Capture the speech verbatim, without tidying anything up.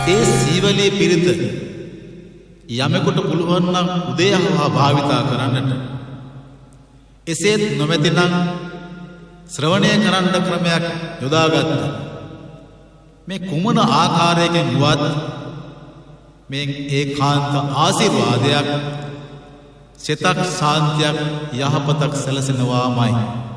ඒ සීවලේ පිරිත යමෙකුට පුළුවන් නම් උදේහවා භාවිතා කරන්නට. එසේත් නොමැතිනම් ශ්‍රවණය කරන්න ක්‍රමයක් යොදාගත්ත. මේ කුමන ආකාරයකින් වුවත් මේ ඒකාන්ත ආශිර්වාදයක්, සිතක් ශාන්තියක්, යහපතක් සැලසෙනවාමයි.